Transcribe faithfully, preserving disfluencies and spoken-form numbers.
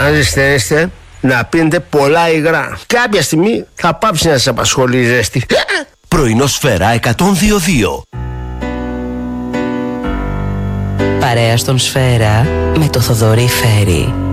αν ζεσθενέστε, να πίνετε πολλά υγρά. Κάποια στιγμή θα πάψει να σας απασχολεί η ζέστη. Πρωινό Σφαίρα εκατόν δύο δύο. Παρέα στον Σφαίρα με το Θοδωρή Φέρι.